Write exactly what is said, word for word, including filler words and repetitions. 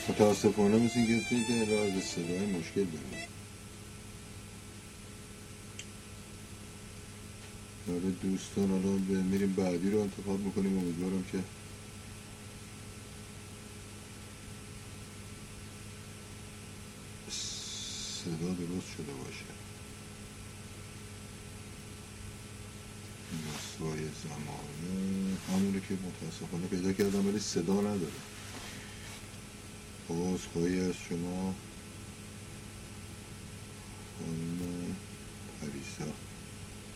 متاسفانه مثل این که توی راز صدای مشکل داره. آره دوستان، حالا میریم بعدی رو انتخاب میکنیم. امیدوارم که صدا درست شده باشه. نسخه‌های زمانه همونه که متاسفانه پیدا کردم ولی صدا نداره. عذرخواهی از شما خانم پریسا.